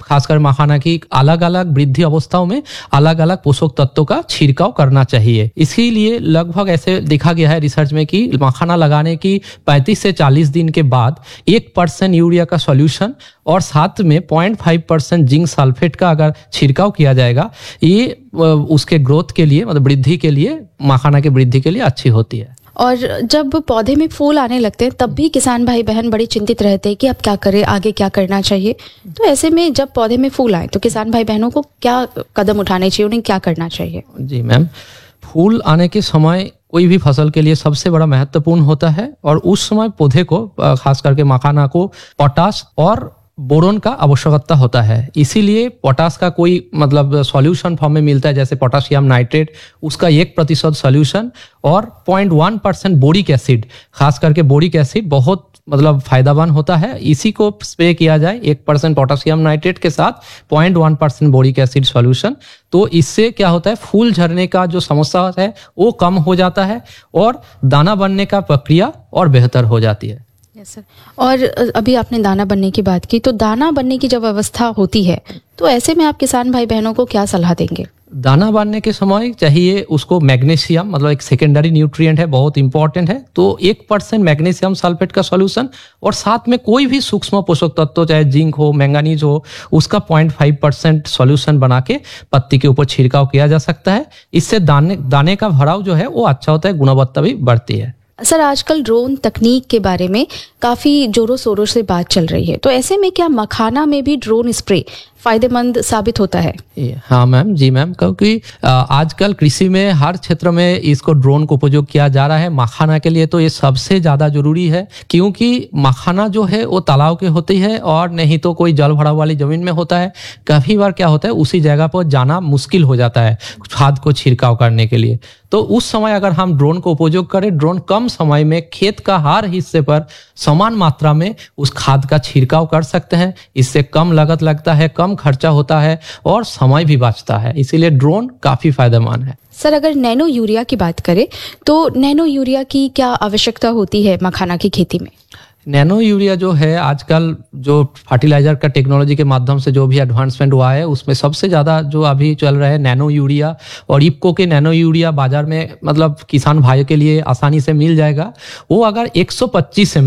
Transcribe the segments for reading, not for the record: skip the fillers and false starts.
खासकर मखाना की अलग अलग वृद्धि अवस्थाओं में अलग अलग पोषक तत्वों का छिड़काव करना चाहिए। इसीलिए लगभग ऐसे देखा गया है रिसर्च में कि मखाना लगाने की 35 से 40 दिन के बाद 1% यूरिया का सॉल्यूशन और साथ में 0.5% जिंक सल्फेट का अगर छिड़काव किया जाएगा, ये उसके ग्रोथ के लिए मतलब वृद्धि के लिए, मखाना की वृद्धि के लिए अच्छी होती है। और जब पौधे में फूल आने लगते हैं तब भी किसान भाई बहन बड़े चिंतित रहते हैं कि अब क्या करें, आगे क्या करना चाहिए। तो ऐसे में जब पौधे में फूल आए तो किसान भाई बहनों को क्या कदम उठाने चाहिए, उन्हें क्या करना चाहिए? जी मैम, फूल आने के समय कोई भी फसल के लिए सबसे बड़ा महत्वपूर्ण होता है और उस समय पौधे को, खास करके मखाना को, पोटाश और बोरोन का आवश्यकता होता है। इसीलिए पोटाश का कोई मतलब सॉल्यूशन फॉर्म में मिलता है, जैसे पोटाशियम नाइट्रेट, उसका 1% सॉल्यूशन और 0.1% बोरिक एसिड, खास करके बोरिक एसिड बहुत मतलब फायदावान होता है। इसी को स्प्रे किया जाए 1% पोटाशियम नाइट्रेट के साथ 0.1% बोरिक एसिड सॉल्यूशन, तो इससे क्या होता है, फूल झड़ने का जो समस्या है वो कम हो जाता है और दाना बनने का प्रक्रिया और बेहतर हो जाती है। Yes sir. और अभी आपने दाना बनने की बात की, तो दाना बनने की जब अवस्था होती है तो ऐसे में आप किसान भाई बहनों को क्या सलाह देंगे? दाना बनने के समय चाहिए उसको मैग्नीशियम, मतलब एक सेकेंडरी न्यूट्रिएंट है, बहुत इंपॉर्टेंट है, तो 1% मैग्नीशियम सल्फेट का सॉल्यूशन और साथ में कोई भी सूक्ष्म पोषक तत्व, चाहे जिंक हो, मैंगनीज हो, उसका 0.5% सॉल्यूशन बना के पत्ती के ऊपर छिड़काव किया जा सकता है। इससे दाने का भराव जो है वो अच्छा होता है, गुणवत्ता भी बढ़ती है। सर, आजकल ड्रोन तकनीक के बारे में काफ़ी जोरों शोरों से बात चल रही है, तो ऐसे में क्या मखाना में भी ड्रोन स्प्रे फायदेमंद साबित होता है? हाँ मैम, जी मैम, क्योंकि आजकल कृषि में हर क्षेत्र में इसको ड्रोन को उपयोग किया जा रहा है। मखाना के लिए तो ये सबसे ज़्यादा जरूरी है, क्योंकि मखाना जो है वो तालाब के होती है और नहीं तो कोई जल भराव वाली जमीन में होता है। काफ़ी बार क्या होता है, उसी जगह पर जाना मुश्किल हो जाता है खाद को छिड़काव करने के लिए। तो उस समय अगर हम ड्रोन को उपयोग करें, ड्रोन कम समय में खेत का हर हिस्से पर समान मात्रा में उस खाद का छिड़काव कर सकते हैं। इससे कम लागत लगता है, कम खर्चा होता है और समय भी बचता है। इसीलिए ड्रोन काफी फायदेमंद है। सर, अगर नैनो यूरिया की बात करें तो नैनो यूरिया की क्या आवश्यकता होती है मखाना की खेती में? नैनो यूरिया जो है, आजकल जो फर्टिलाइजर का टेक्नोलॉजी के माध्यम से जो भी एडवांसमेंट हुआ है, उसमें सबसे ज़्यादा जो अभी चल रहा है नैनो यूरिया, और इफ्को के नैनो यूरिया बाजार में मतलब किसान भाइयों के लिए आसानी से मिल जाएगा। वो अगर 125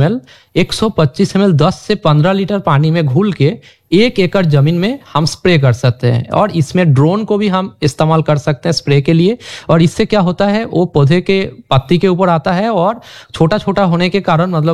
ml 10 से 15 लीटर पानी में घुल के 1 एकड़ जमीन में हम स्प्रे कर सकते हैं, और इसमें ड्रोन को भी हम इस्तेमाल कर सकते हैं स्प्रे के लिए। और इससे क्या होता है, वो पौधे के पत्ती के ऊपर आता है और छोटा छोटा होने के कारण मतलब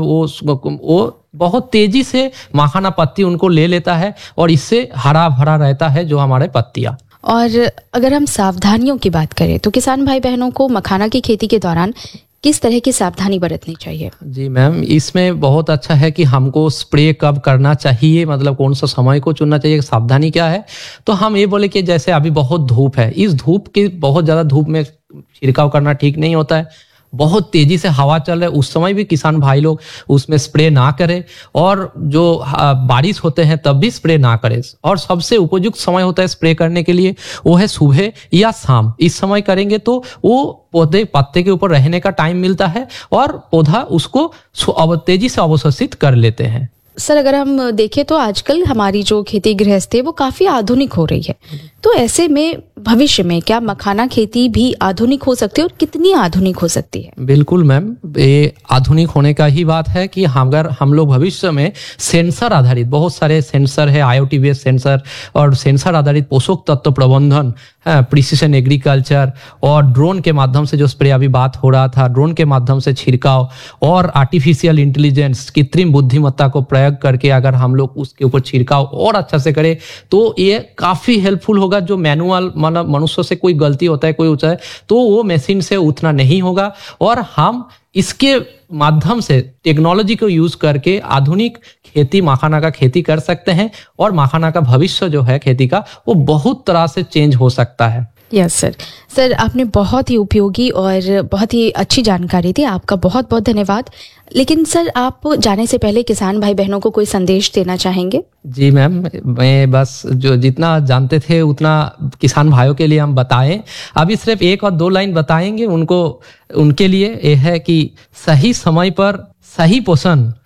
वो बहुत तेजी से मखाना पत्ती उनको ले लेता है और इससे हरा भरा रहता है जो हमारे पत्तियाँ। और अगर हम सावधानियों की बात करें तो किसान भाई बहनों को मखाना की खेती के दौरान किस तरह की सावधानी बरतनी चाहिए? जी मैम, इसमें बहुत अच्छा है कि हमको स्प्रे कब करना चाहिए, मतलब कौन सा समय को चुनना चाहिए, सावधानी क्या है। तो हम ये बोले कि जैसे अभी बहुत धूप है, इस धूप की बहुत ज़्यादा धूप में छिड़काव करना ठीक नहीं होता है। बहुत तेजी से हवा चल रहा है, उस समय भी किसान भाई लोग उसमें स्प्रे ना करें, और जो बारिश होते हैं तब भी स्प्रे ना करें। और सबसे उपयुक्त समय होता है स्प्रे करने के लिए, वो है सुबह या शाम। इस समय करेंगे तो वो पौधे पत्ते के ऊपर रहने का टाइम मिलता है और पौधा उसको तेजी से अवशोषित कर लेते हैं। सर, अगर हम देखें तो आजकल हमारी जो खेती गृहस्थी है वो काफ़ी आधुनिक हो रही है, तो ऐसे में भविष्य में क्या मखाना खेती भी आधुनिक हो सकती है और कितनी आधुनिक हो सकती है? बिल्कुल मैम, ये आधुनिक होने का ही बात है कि अगर हम लोग भविष्य में सेंसर आधारित, बहुत सारे सेंसर है, IoT बेस्ड सेंसर और सेंसर आधारित पोषक तत्व प्रबंधन, प्रिसिशन एग्रीकल्चर और ड्रोन के माध्यम से जो स्प्रे अभी बात हो रहा था, ड्रोन के माध्यम से छिड़काव और आर्टिफिशियल इंटेलिजेंस, कृत्रिम बुद्धिमत्ता को प्रयोग करके अगर हम लोग उसके ऊपर छिड़काव और अच्छा से करें तो ये काफी हेल्पफुल होगा। जो मैनुअल मतलब मनुष्य से कोई गलती होता है, कोई होता है, तो वो मशीन से उतना नहीं होगा, और हम इसके माध्यम से टेक्नोलॉजी को यूज करके आधुनिक खेती, मखाना का खेती कर सकते हैं, और मखाना का भविष्य जो है खेती का, वो बहुत तरह से चेंज हो सकता है। Yes sir. सर, आपने बहुत ही उपयोगी और बहुत ही अच्छी जानकारी दी, आपका बहुत बहुत धन्यवाद। लेकिन सर, आप जाने से पहले किसान भाई बहनों को कोई संदेश देना चाहेंगे? जी मैम, मैं बस जो जितना जानते थे उतना किसान भाइयों के लिए हम बताएं। अभी सिर्फ 1 और 2 लाइन बताएंगे उनको। उनके लिए यह है कि सही समय पर सही पोषण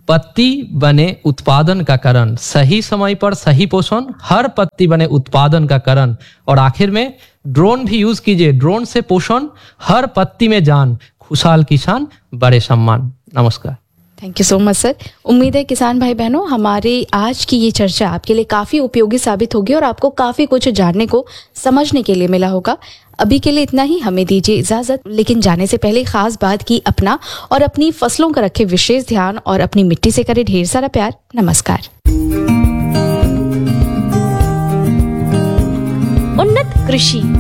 पत्ती बने उत्पादन का कारण, सही समय पर सही पोषण, हर पत्ती बने उत्पादन का कारण। और आखिर में ड्रोन भी यूज कीजिए, ड्रोन से पोषण, हर पत्ती में जान, खुशहाल किसान बड़े सम्मान। नमस्कार। Thank you so much sir. उम्मीद है किसान भाई बहनों हमारी आज की ये चर्चा आपके लिए काफ़ी उपयोगी साबित होगी और आपको काफ़ी कुछ जानने को समझने के लिए मिला होगा। अभी के लिए इतना ही, हमें दीजिए इजाज़त। लेकिन जाने से पहले खास बात की अपना और अपनी फसलों का रखे विशेष ध्यान और अपनी मिट्टी से करे ढेर सारा प्यार। नमस्कार। उन्नत कृषि